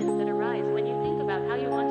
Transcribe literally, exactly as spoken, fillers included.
emotions that arise when you think about how you want